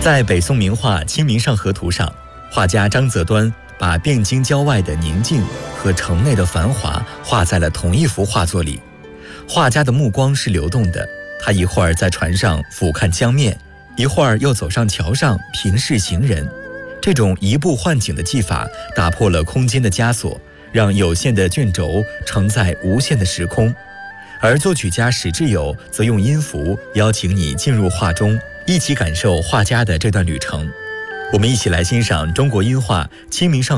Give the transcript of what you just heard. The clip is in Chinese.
在北宋名画《清明上河图》上，画家张择端把汴京郊外的宁静和城内的繁华画在了同一幅画作里。画家的目光是流动的，他一会儿在船上俯瞰江面，一会儿又走上桥上平视行人。这种移步换景的技法打破了空间的枷锁，让有限的卷轴承载无限的时空。而作曲家史志友则用音符邀请你进入画中，一起感受画家的这段旅程。我们一起来欣赏中国音画《清明上